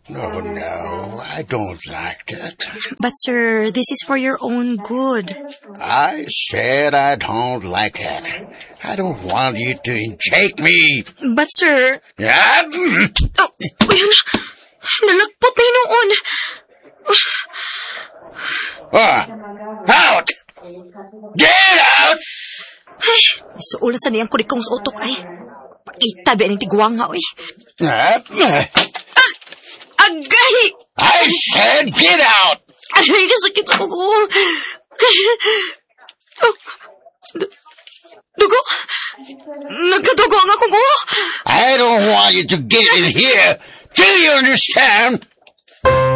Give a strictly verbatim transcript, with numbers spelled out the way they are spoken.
Oh, no, I don't like it. But sir, this is for your own good. I said I don't like it. I don't want you to inject me. But sir... Ah! Oh, ayan. Nalagpot na noon. Oh, out! Get out! Ay, isuulan sa niyang kurikong sa utok ay. Pakitabi ang tiguanga oy. Ah! Agay! I said get out! Agay, kasakit sa kuko. Oh, d- dugo? Nagkadugo ang akong uho. I don't want you to get in here. Do you understand?